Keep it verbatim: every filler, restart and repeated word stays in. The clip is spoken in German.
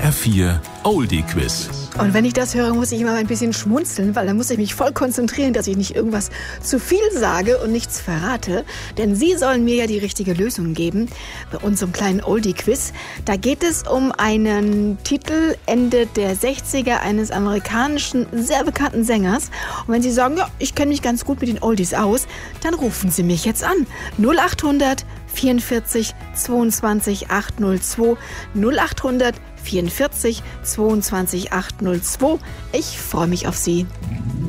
R vier Oldie Quiz. Und wenn ich das höre, muss ich immer ein bisschen schmunzeln, weil dann muss ich mich voll konzentrieren, dass ich nicht irgendwas zu viel sage und nichts verrate. Denn Sie sollen mir ja die richtige Lösung geben bei unserem kleinen Oldie-Quiz. Da geht es um einen Titel Ende der sechziger eines amerikanischen, sehr bekannten Sängers. Und wenn Sie sagen, ja, ich kenne mich ganz gut mit den Oldies aus, dann rufen Sie mich jetzt an. null acht hundert vierundvierzig zweiundzwanzig achthundertzwei null acht hundert vierundvierzig zweiundzwanzig achthundertzwei. Ich freue mich auf Sie.